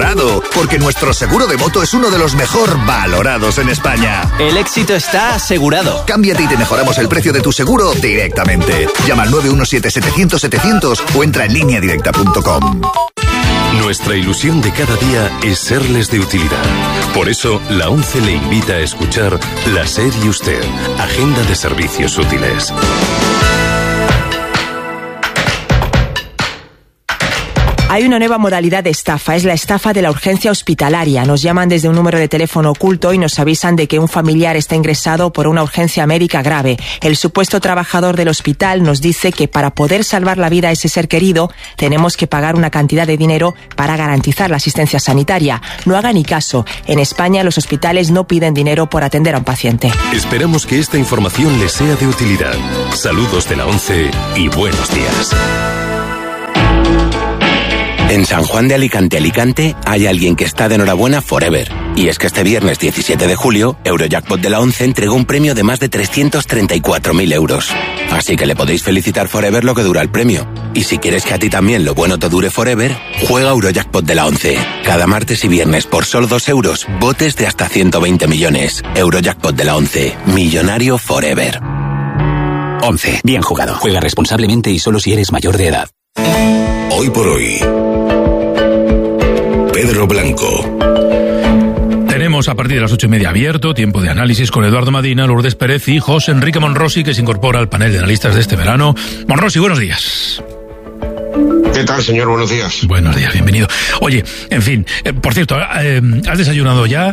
asegurado, porque nuestro seguro de moto es uno de los mejor valorados en España. El éxito está asegurado. Cámbiate y te mejoramos el precio de tu seguro directamente. Llama al 917-700-700 o entra en lineadirecta.com. Nuestra ilusión de cada día es serles de utilidad. Por eso, la ONCE le invita a escuchar La SER y Usted, Agenda de Servicios Útiles. Hay una nueva modalidad de estafa, es la estafa de la urgencia hospitalaria. Nos llaman desde un número de teléfono oculto y nos avisan de que un familiar está ingresado por una urgencia médica grave. El supuesto trabajador del hospital nos dice que para poder salvar la vida a ese ser querido tenemos que pagar una cantidad de dinero para garantizar la asistencia sanitaria. No haga ni caso. En España los hospitales no piden dinero por atender a un paciente. Esperamos que esta información les sea de utilidad. Saludos de la ONCE y buenos días. En San Juan de Alicante hay alguien que está de enhorabuena forever. Y es que este viernes 17 de julio, Eurojackpot de la ONCE entregó un premio de más de 334.000 euros. Así que le podéis felicitar forever lo que dura el premio. Y si quieres que a ti también lo bueno te dure forever, juega Eurojackpot de la ONCE. Cada martes y viernes por solo 2 euros, botes de hasta 120 millones. Eurojackpot de la ONCE. Millonario forever. 11. Bien jugado. Juega responsablemente y solo si eres mayor de edad. Hoy por hoy, Pedro Blanco. Tenemos a partir de las 8:30 abierto, tiempo de análisis con Eduardo Madina, Lourdes Pérez y José Enrique Monrosi, que se incorpora al panel de analistas de este verano. Monrosi, buenos días. ¿Qué tal, señor? Buenos días. Buenos días, bienvenido. Oye, en fin, por cierto, ¿has desayunado ya?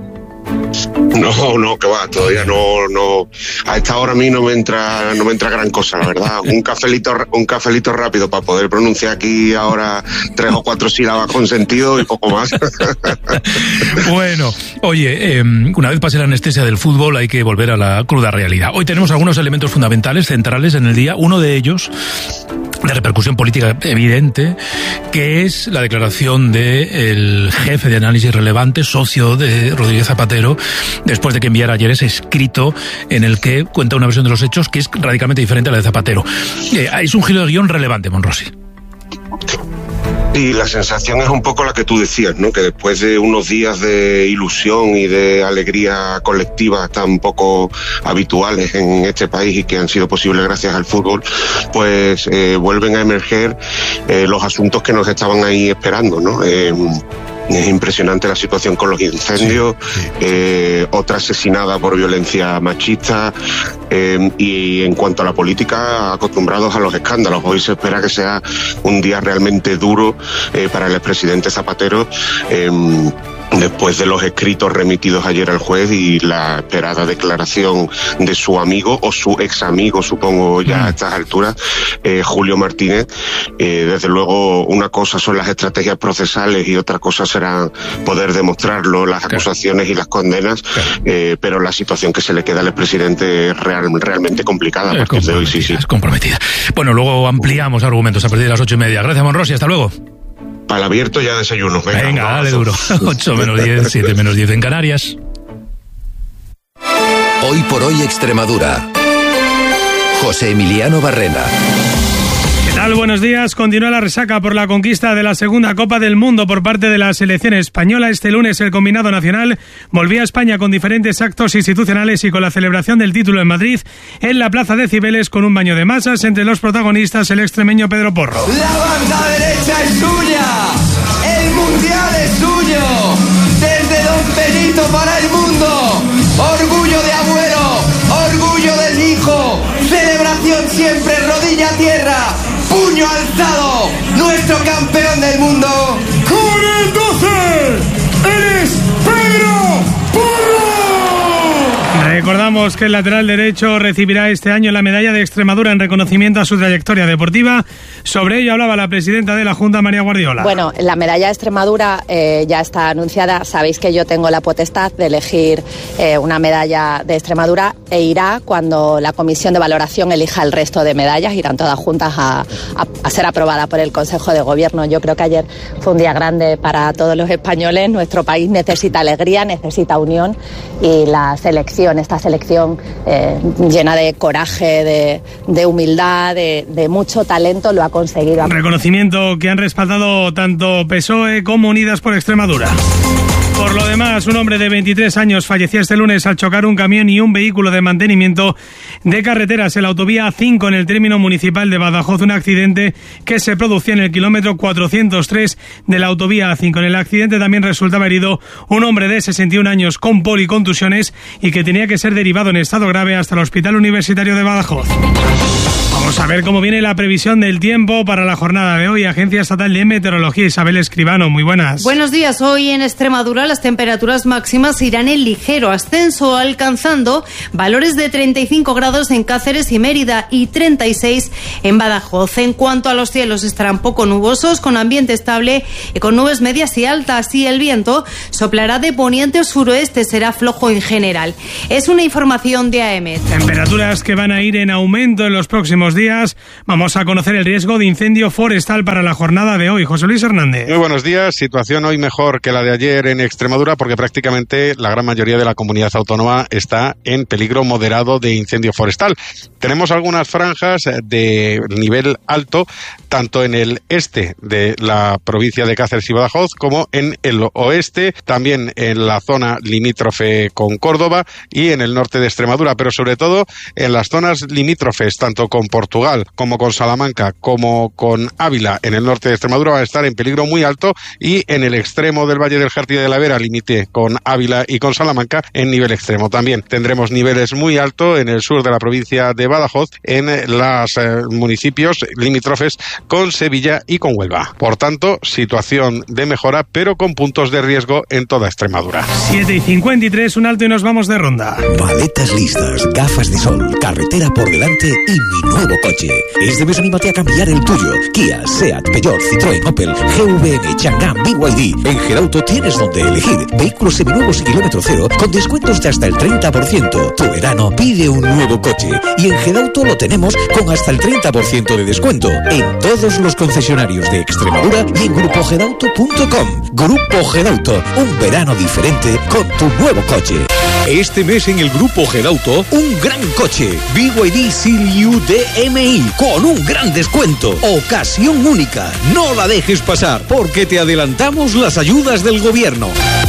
No, que va, todavía no. A esta hora a mí no me entra gran cosa, la verdad. Un cafelito rápido para poder pronunciar aquí ahora 3 o 4 sílabas con sentido y poco más. Bueno, oye, una vez pase la anestesia del fútbol hay que volver a la cruda realidad. Hoy tenemos algunos elementos fundamentales, centrales en el día. Uno de ellos, de repercusión política evidente, que es la declaración del jefe de análisis relevante, socio de Rodríguez Zapatero, después de que enviara ayer ese escrito en el que cuenta una versión de los hechos que es radicalmente diferente a la de Zapatero. Es un giro de guión relevante, Monrosi. Y la sensación es un poco la que tú decías, ¿no? Que después de unos días de ilusión y de alegría colectiva tan poco habituales en este país y que han sido posibles gracias al fútbol, pues vuelven a emerger los asuntos que nos estaban ahí esperando, ¿no? Es impresionante la situación con los incendios, otra asesinada por violencia machista, y en cuanto a la política, acostumbrados a los escándalos. Hoy se espera que sea un día realmente duro para el expresidente Zapatero, después de los escritos remitidos ayer al juez y la esperada declaración de su amigo o su ex amigo, supongo ya a estas alturas, Julio Martínez. Desde luego, una cosa son las estrategias procesales y otra cosa será poder demostrarlo, las acusaciones y las condenas, pero la situación que se le queda al expresidente es realmente complicada. A partir de hoy, sí. Es comprometida. Bueno, luego ampliamos argumentos a partir de las 8:30. Gracias, Monrosi. Hasta luego. Para el abierto ya desayuno. Venga, dale duro. 8:10, 7:10 en Canarias. Hoy por hoy Extremadura. José Emiliano Barrena. ¿Qué tal? Buenos días. Continúa la resaca por la conquista de la segunda Copa del Mundo por parte de la selección española. Este lunes el combinado nacional volvía a España con diferentes actos institucionales y con la celebración del título en Madrid, en la Plaza de Cibeles, con un baño de masas. Entre los protagonistas, el extremeño Pedro Porro. La banda derecha es suya, el mundial es suyo, desde Don Benito para el mundo. Orgullo de abuelo, orgullo del hijo, celebración siempre, rodilla a tierra, puño alzado, nuestro campeón del mundo. Con el 12, eres Pedro Porro. Recordamos que el lateral derecho recibirá este año la medalla de Extremadura en reconocimiento a su trayectoria deportiva. Sobre ello hablaba la presidenta de la Junta, María Guardiola. Bueno, la medalla de Extremadura ya está anunciada. Sabéis que yo tengo la potestad de elegir una medalla de Extremadura e irá cuando la comisión de valoración elija el resto de medallas. Irán todas juntas a ser aprobadas por el Consejo de Gobierno. Yo creo que ayer fue un día grande para todos los españoles. Nuestro país necesita alegría, necesita unión y esta selección llena de coraje, de humildad, de mucho talento lo ha conseguido. Reconocimiento que han respaldado tanto PSOE como Unidas por Extremadura. Por lo demás, un hombre de 23 años falleció este lunes al chocar un camión y un vehículo de mantenimiento de carreteras en la autovía A5 en el término municipal de Badajoz, un accidente que se producía en el kilómetro 403 de la autovía A5. En el accidente también resultaba herido un hombre de 61 años con policontusiones y que tenía que ser derivado en estado grave hasta el Hospital Universitario de Badajoz. Vamos a ver cómo viene la previsión del tiempo para la jornada de hoy. Agencia Estatal de Meteorología, Isabel Escribano, muy buenas. Buenos días. Hoy en Extremadura las temperaturas máximas irán en ligero ascenso, alcanzando valores de 35 grados en Cáceres y Mérida y 36 en Badajoz. En cuanto a los cielos, estarán poco nubosos, con ambiente estable y con nubes medias y altas, y el viento soplará de poniente o suroeste, será flojo en general. Es una información de AEMET. Temperaturas que van a ir en aumento en los próximos días. Vamos a conocer el riesgo de incendio forestal para la jornada de hoy. José Luis Hernández. Muy buenos días. Situación hoy mejor que la de ayer en Extremadura, porque prácticamente la gran mayoría de la comunidad autónoma está en peligro moderado de incendio forestal. Tenemos algunas franjas de nivel alto, tanto en el este de la provincia de Cáceres y Badajoz, como en el oeste, también en la zona limítrofe con Córdoba y en el norte de Extremadura, pero sobre todo en las zonas limítrofes, tanto con Portugal como con Salamanca, como con Ávila, en el norte de Extremadura, va a estar en peligro muy alto, y en el extremo del Valle del Jártide de la Vera, límite con Ávila y con Salamanca, en nivel extremo. También tendremos niveles muy altos en el sur de la provincia de Badajoz, en los municipios limítrofes con Sevilla y con Huelva. Por tanto, situación de mejora, pero con puntos de riesgo en toda Extremadura. 7:53, un alto y nos vamos de ronda. Maletas listas, gafas de sol, carretera por delante y mi nuevo coche. Este mes anímate a cambiar el tuyo. Kia, Seat, Peugeot, Citroën, Opel, GVM, Chang'an, BYD. En Gedauto tienes donde elegir. Vehículos seminuevos y kilómetro cero con descuentos de hasta el 30%. Tu verano pide un nuevo coche y en Gedauto lo tenemos con hasta el 30% de descuento en todos los concesionarios de Extremadura y en grupogedauto.com. Grupo Gedauto, un verano diferente con tu nuevo coche. Este mes en el Grupo Gedauto, un gran coche. BYD Seal-U DMI con un gran descuento. Ocasión única. No la dejes pasar porque te adelantamos las ayudas del gobierno.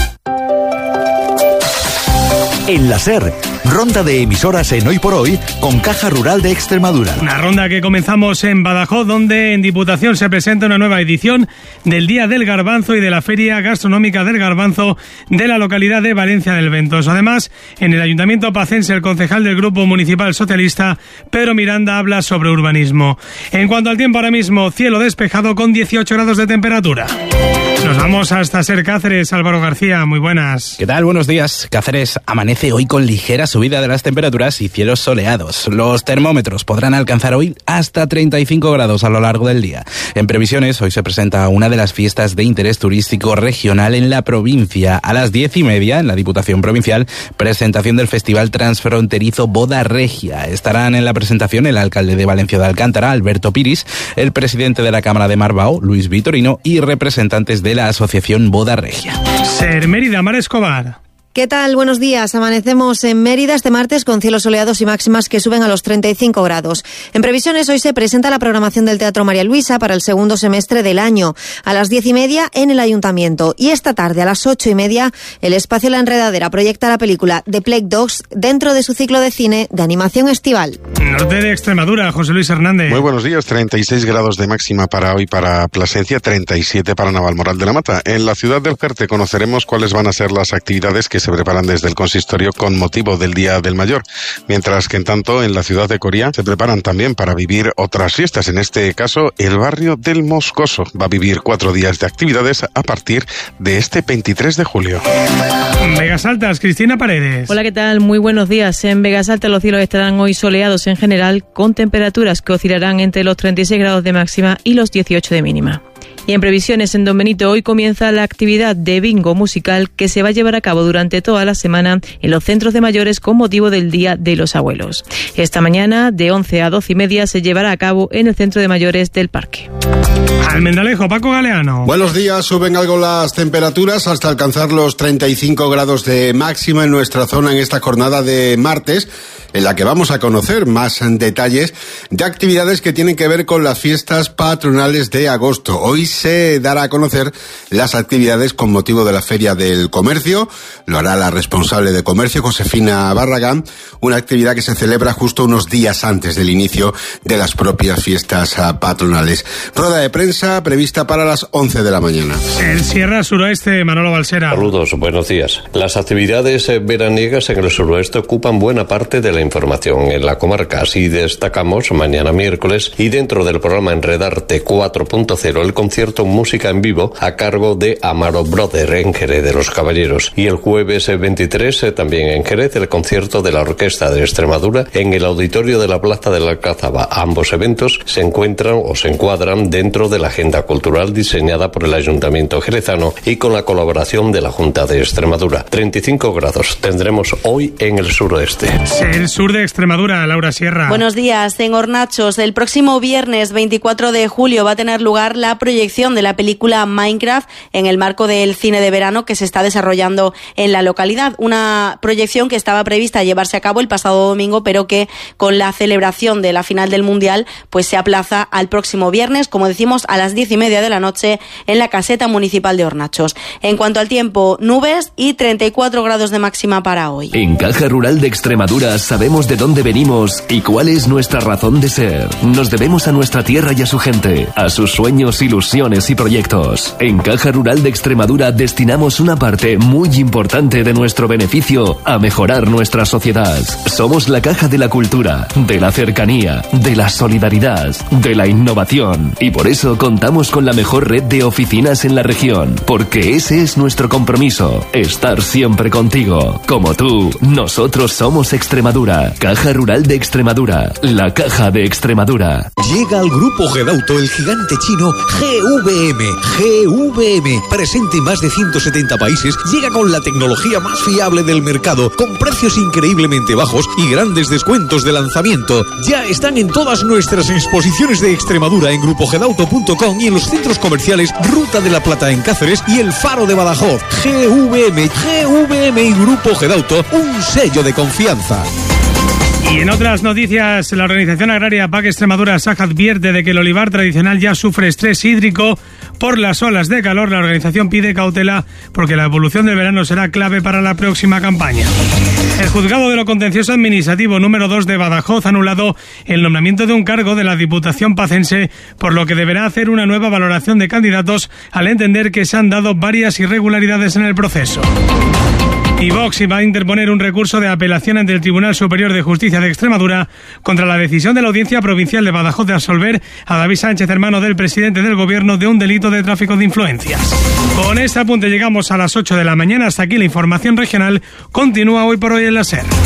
En la SER, ronda de emisoras en Hoy por Hoy con Caja Rural de Extremadura. Una ronda que comenzamos en Badajoz, donde en Diputación se presenta una nueva edición del Día del Garbanzo y de la Feria Gastronómica del Garbanzo de la localidad de Valencia del Ventos. Además, en el Ayuntamiento pacense, el concejal del Grupo Municipal Socialista, Pedro Miranda, habla sobre urbanismo. En cuanto al tiempo, ahora mismo, cielo despejado con 18 grados de temperatura. Nos vamos hasta SER Cáceres. Álvaro García, muy buenas. ¿Qué tal? Buenos días. Cáceres amanece hoy con ligera subida de las temperaturas y cielos soleados. Los termómetros podrán alcanzar hoy hasta 35 grados a lo largo del día. En previsiones, hoy se presenta una de las fiestas de interés turístico regional en la provincia. A las 10:30, en la Diputación Provincial, presentación del Festival Transfronterizo Boda Regia. Estarán en la presentación el alcalde de Valencia de Alcántara, Alberto Piris, el presidente de la Cámara de Marbao, Luis Vitorino, y representantes de la Asociación Boda Regia. SER Mérida, Mar Escobar. ¿Qué tal? Buenos días. Amanecemos en Mérida este martes con cielos soleados y máximas que suben a los 35 grados. En previsiones, hoy se presenta la programación del Teatro María Luisa para el segundo semestre del año. A las 10:30 en el Ayuntamiento. Y esta tarde, a las 8:30, el Espacio La Enredadera proyecta la película The Plague Dogs dentro de su ciclo de cine de animación estival. Norte de Extremadura, José Luis Hernández. Muy buenos días. 36 grados de máxima para hoy para Plasencia, 37 para Navalmoral de la Mata. En la ciudad del Jerte conoceremos cuáles van a ser las actividades que se preparan desde el consistorio con motivo del Día del Mayor, mientras que en tanto en la ciudad de Coria se preparan también para vivir otras fiestas. En este caso, el barrio del Moscoso va a vivir 4 días de actividades a partir de este 23 de julio. Vegas Altas, Cristina Paredes. Hola, ¿qué tal? Muy buenos días. En Vegas Altas los cielos estarán hoy soleados en general, con temperaturas que oscilarán entre los 36 grados de máxima y los 18 de mínima. Y en previsiones, en Don Benito hoy comienza la actividad de bingo musical que se va a llevar a cabo durante toda la semana en los centros de mayores con motivo del Día de los Abuelos. Esta mañana, de 11 a 12 y media, se llevará a cabo en el centro de mayores del Parque. Almendalejo, Paco Galeano. Buenos días, suben algo las temperaturas hasta alcanzar los 35 grados de máxima en nuestra zona en esta jornada de martes, en la que vamos a conocer más detalles de actividades que tienen que ver con las fiestas patronales de agosto. Hoy se dará a conocer las actividades con motivo de la Feria del Comercio. Lo hará la responsable de comercio, Josefina Barragán, una actividad que se celebra justo unos días antes del inicio de las propias fiestas patronales. Rueda de prensa prevista para las 11 de la mañana. El Sierra Suroeste, Manolo Balsera. Saludos, buenos días. Las actividades veraniegas en el suroeste ocupan buena parte de la información en la comarca. Así destacamos mañana miércoles y dentro del programa Enredarte 4.0 el concierto Música en Vivo a cargo de Amaro Brother en Jerez de los Caballeros. Y el jueves 23 también en Jerez el concierto de la Orquesta de Extremadura en el Auditorio de la Plaza de la Alcazaba. Ambos eventos se encuadran dentro de la agenda cultural diseñada por el Ayuntamiento jerezano y con la colaboración de la Junta de Extremadura. 35 grados tendremos hoy en el suroeste. El sur de Extremadura, Laura Sierra. Buenos días. En Hornachos, el próximo viernes 24 de julio va a tener lugar la proyección de la película Minecraft en el marco del cine de verano que se está desarrollando en la localidad. Una proyección que estaba prevista llevarse a cabo el pasado domingo, pero que con la celebración de la final del Mundial pues se aplaza al próximo viernes, como decimos, a las 10:30 de la noche en la caseta municipal de Hornachos. En cuanto al tiempo, nubes y 34 grados de máxima para hoy. En Caja Rural de Extremadura sabemos de dónde venimos y cuál es nuestra razón de ser. Nos debemos a nuestra tierra y a su gente, a sus sueños, ilusiones y proyectos. En Caja Rural de Extremadura destinamos una parte muy importante de nuestro beneficio a mejorar nuestra sociedad. Somos la caja de la cultura, de la cercanía, de la solidaridad, de la innovación, y por eso contamos con la mejor red de oficinas en la región, porque ese es nuestro compromiso, estar siempre contigo. Como tú, nosotros somos Extremadura. Caja Rural de Extremadura, la caja de Extremadura. Llega al grupo Gedauto el gigante chino GVM. GVM, presente en más de 170 países, llega con la tecnología más fiable del mercado, con precios increíblemente bajos y grandes descuentos de lanzamiento. Ya están en todas nuestras exposiciones de Extremadura en grupogedauto.com y en los centros comerciales Ruta de la Plata en Cáceres y El Faro de Badajoz. GVM y Grupo Gedauto, un sello de confianza. Y en otras noticias, la organización agraria PAC Extremadura SAC advierte de que el olivar tradicional ya sufre estrés hídrico por las olas de calor. La organización pide cautela porque la evolución del verano será clave para la próxima campaña. El juzgado de lo contencioso administrativo número 2 de Badajoz ha anulado el nombramiento de un cargo de la Diputación pacense, por lo que deberá hacer una nueva valoración de candidatos al entender que se han dado varias irregularidades en el proceso. Y Vox va a interponer un recurso de apelación ante el Tribunal Superior de Justicia de Extremadura contra la decisión de la Audiencia Provincial de Badajoz de absolver a David Sánchez, hermano del presidente del Gobierno, de un delito de tráfico de influencias. Con este apunte llegamos a las 8 de la mañana. Hasta aquí la información regional. Continúa Hoy por Hoy en la SER.